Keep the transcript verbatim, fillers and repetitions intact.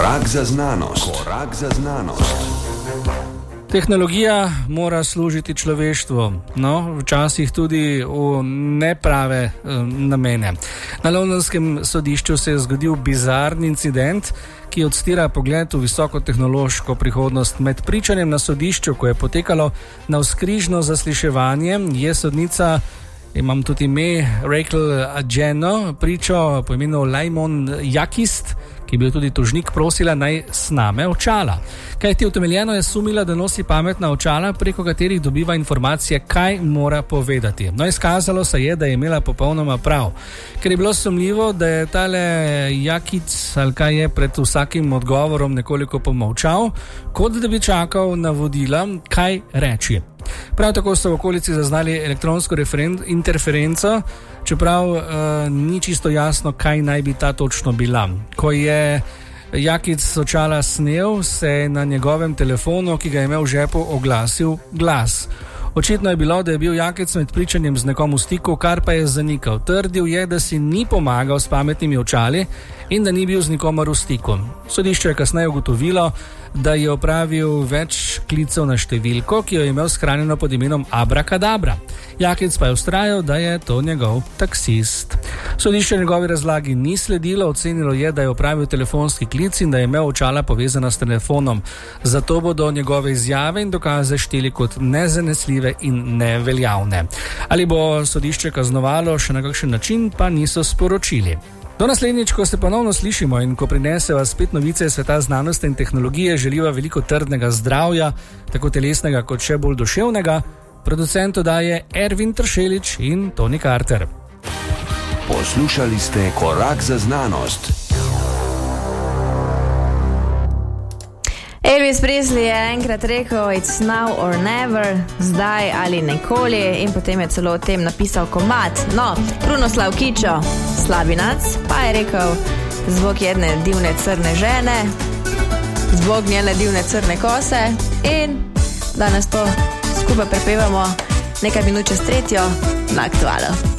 Korak za znanost. Korak za znanost. Tehnologija mora služiti človeštvu, no, včasih tudi v neprave eh, namene. Na londonskem sodišču se je zgodil bizarni incident, ki odstira pogled v visokotehnološko prihodnost. Med pričanjem na sodišču, ko je potekalo navzkrižno zasliševanje, je sodnica, imam tudi ime, Rachel Adjeno, pričo po imenu Laimon Jakist, ki je bil tudi tožnik, prosila naj sname očala. Kajti utemeljeno je sumila, da nosi pametna očala, preko katerih dobiva informacije, kaj mora povedati. No, izkazalo se je, da je imela popolnoma prav. Ker je bilo sumljivo, da je tale Jakic, ali kaj je, pred vsakim odgovorom nekoliko pomolčal, kot da bi čakal navodila, kaj reči. Prav tako so v okolici zaznali elektronsko interferenco, čeprav uh, ni čisto jasno, kaj naj bi ta točno bila. Ko je Jakic očala snel, se je na njegovem telefonu, ki ga je imel v žepu, oglasil glas. Očitno je bilo, da je bil Jakic med pričanjem z nekom v stiku, kar pa je zanikal. Trdil je, da si ni pomagal s pametnimi očali in da ni bil z nikomer v stiku. Sodišče je kasneje ugotovilo, da je opravil več klicev na številko, ki jo je imel shranjeno pod imenom Abrakadabra. Jakic pa je vztrajal, da je to njegov taksist. Sodišče njegovi razlagi ni sledilo, ocenilo je, da je opravil telefonski klic in da je imel očala povezana s telefonom. Zato bodo njegove izjave in dokaze šteli kot nezanesljive in neveljavne. Ali bo sodišče kaznovalo še na kakšen način, pa niso sporočili. Do naslednjič, ko se ponovno slišimo in ko prineseva spet novice sveta znanosti in tehnologije, želiva veliko trdnega zdravja, tako telesnega kot še bolj duševnega. Producent oddaje Ervin Tršelič in Toni Carter. Poslušali ste Korak za znanost. Elvis Presley je enkrat rekel "It's now or never", zdaj ali nikoli, in potem je celo o tem napisal komad. No, Krunoslav Kičo, Slabinac, pa je rekel "Zvok jedne divne crne žene, zvok njene divne crne kose", in danes to skupaj prepevamo nekaj minut čez tretjo na Aktualu.